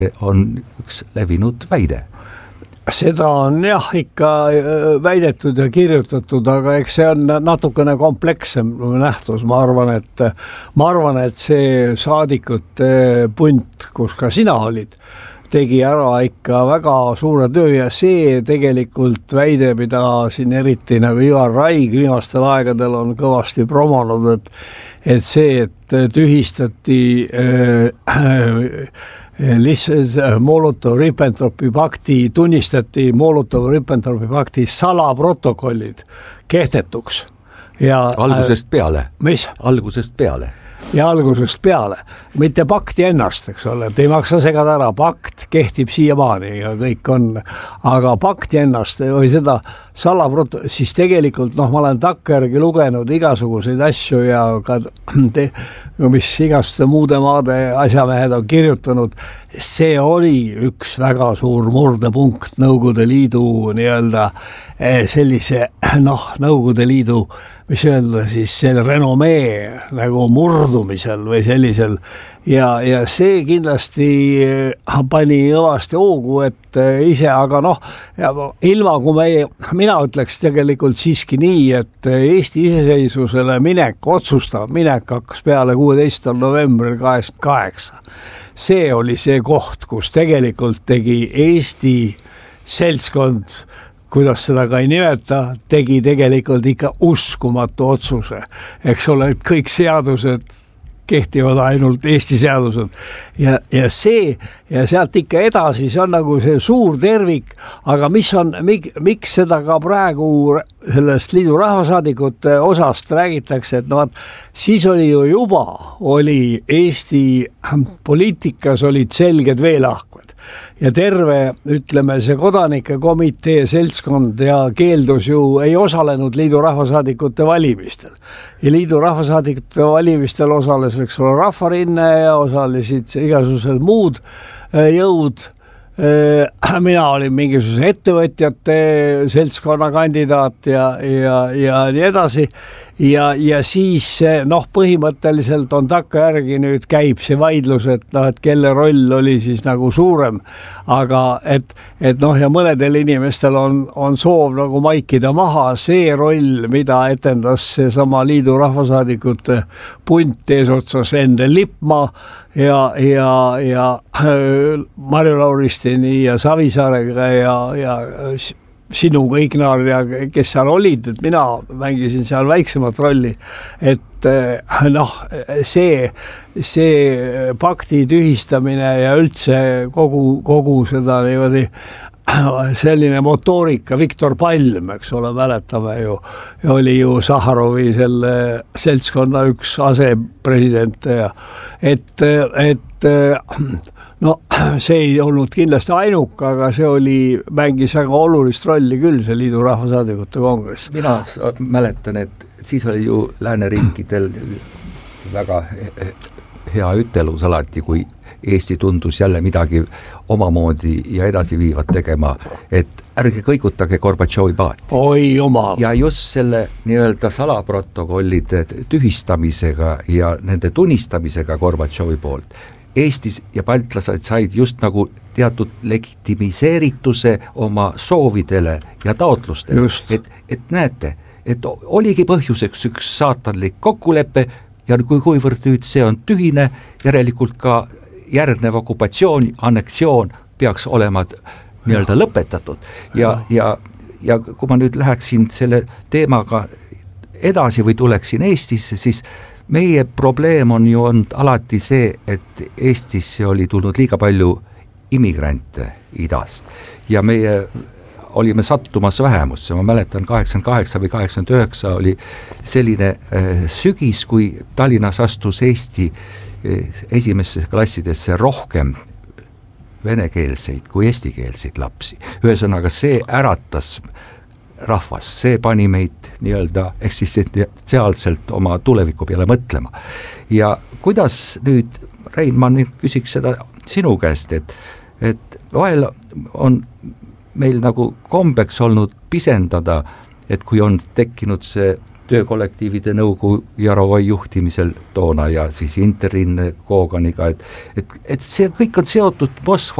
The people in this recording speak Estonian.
on üks levinud väide. Seda on jah ikka väidetud ja kirjutatud, aga eks see on natukene komplekssem nähtus. Ma arvan, et see saadikute punt, kus ka sina olid, tegi ära ikka väga suure töö ja see tegelikult väide, mida siin eriti nagu Ivar Raig viimastel aegadel on kõvasti promonud, et see, et tühistati Molotov-Ribbentropi pakti, tunnistati Molotov-Ribbentropi pakti salaprotokollid kehtetuks. Ja algusest peale. Mis? Algusest peale. Ja algusest peale, mitte pakti ennast, eks ole, et ei maksa segada ära, pakt kehtib siiamaani ja kõik on, aga pakti ennast või seda siis tegelikult, ma olen takkajärgi lugenud igasuguseid asju ja ka mis igasuguste muude maade asjamehed on kirjutanud, see oli üks väga suur murdepunkt Nõukogude Liidu nii-öelda sellise, Nõukogude Liidu, mis öelda siis selle renomee nagu murdumisel või sellisel ja see kindlasti pani õvasti hoogu, et ise, aga ilma kui mina ütleks tegelikult siiski nii, et Eesti iseseisvusele otsustav minek hakkas peale 16. novembril 88. See oli see koht, kus tegelikult tegi Eesti seltskond, kuidas seda ka ei nimeta, tegi tegelikult ikka uskumatu otsuse. Eks ole, et kõik seadused kehtivad ainult Eesti seadused ja sealt ikka edasi, see on nagu see suur tervik, aga miks seda ka praegu sellest liidu rahvasaadikute osast räägitakse, et siis oli Eesti poliitikas olid selged veelahkvad. Ja terve, ütleme, see kodanike komitee seltskond ja keeldus ei osalenud liidu rahvasaadikute valimistel. Ja liidu rahvasaadikute valimistel osales, eks ole, Rahvarinne ja osalesid igasugused muud jõud. Mina olin mingisuguse ettevõtjate seltskonna kandidaat ja nii edasi. Ja siis põhimõtteliselt on takkajärgi nüüd käib see vaidlus, et kelle roll oli siis nagu suurem, aga et ja mõnedel inimestel on soov nagu maikida maha see roll, mida etendas see sama liidu rahvasaadikute punt eesotsas Endel Lippmaa ja Marju Lauristini ja Savisaarega ja sinuga Ignar ja kes seal olid, et mina mängisin seal väiksemat rolli, et see pakti tühistamine ja üldse kogu seda niimoodi selline motoorika, Viktor Palm, eks ole, mäletame ju, oli ju Sahharovi selle seltskonna üks asepresident ja see ei olnud kindlasti ainuk, aga see mängis väga olulist rolli küll, see liidu rahvasaadikute kongress. Mina mäletan, et siis oli ju lääneriikidel väga hea ütelus alati, kui Eesti tundus jälle midagi omamoodi ja edasi viivat tegema, et ärge kõigutage Gorbatšovi paati. Oi jumal! Ja just selle nii-öelda salaprotokollide tühistamisega ja nende tunnistamisega Gorbatšovi poolt Eestis ja baltlased said just nagu teatud legitimiseerituse oma soovidele ja taotlustele. Et näete, et oligi põhjuseks üks saatanlik kokkulepe ja kuivõrd nüüd see on tühine, järelikult ka järgnev okupatsioon, anneksioon peaks olema nii-öelda lõpetatud. Ja kui ma nüüd läheksin selle teemaga edasi või tuleksin Eestisse, siis meie probleem on ju olnud alati see, et Eestisse oli tulnud liiga palju immigrante idast ja meie olime sattumas vähemusse. Ma mäletan 88 või 89 oli selline sügis, kui Tallinnas astus Eesti esimesse klassidesse rohkem venekeelseid kui eestikeelseid lapsi. Ühesõnaga see äratas rahvas, see pani meid nii-öelda eksistentsiaalselt oma tuleviku peale mõtlema. Ja kuidas nüüd, Rein, ma nüüd küsiks seda sinu käest, et vahel on meil nagu kombeks olnud pisendada, et kui on tekkinud see töökollektiivide nõukogu Jarovoi juhtimisel toona ja siis Interin Koganiga, et see kõik on seotud Moskva